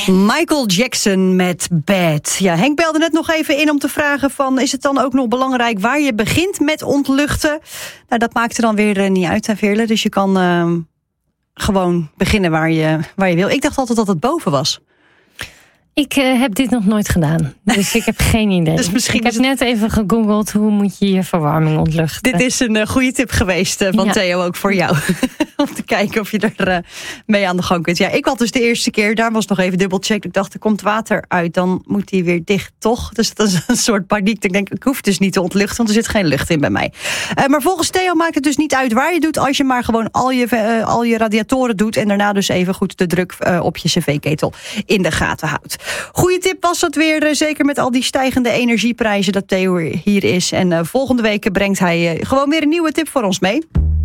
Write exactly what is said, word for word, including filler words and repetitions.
Michael Jackson met Bad. Ja, Henk belde net nog even in om te vragen van, is het dan ook nog belangrijk waar je begint met ontluchten? Nou, dat maakt er dan weer uh, niet uit, hè, Veerle. Dus je kan uh, gewoon beginnen waar je, waar je wil. Ik dacht altijd dat het boven was. Ik uh, heb dit nog nooit gedaan, dus ik heb geen idee. Dus misschien ik heb het... net even gegoogeld hoe moet je je verwarming ontluchten. Dit is een uh, goede tip geweest uh, van ja. Theo, ook voor jou. Om te kijken of je er uh, mee aan de gang kunt. Ja, ik had dus de eerste keer, daar was nog even dubbelcheck. Ik dacht, er komt water uit, dan moet die weer dicht, toch? Dus dat is een soort paniek. Ik denk, ik hoef dus niet te ontluchten, want er zit geen lucht in bij mij. Uh, maar volgens Theo maakt het dus niet uit waar je doet, als je maar gewoon al je, uh, al je radiatoren doet en daarna dus even goed de druk uh, op je cv-ketel in de gaten houdt. Goeie tip was dat weer, uh, zeker met al die stijgende energieprijzen, dat Theo hier is. En uh, volgende week brengt hij uh, gewoon weer een nieuwe tip voor ons mee.